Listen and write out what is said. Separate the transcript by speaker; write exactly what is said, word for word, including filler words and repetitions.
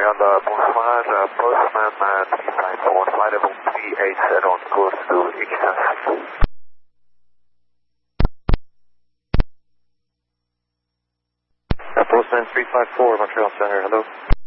Speaker 1: Montreal, uh, bonsoir, uh, Postman uh, three five four, flight level three eight zero on course to Equinox.
Speaker 2: Uh, Postman three five four, Montreal Center, hello.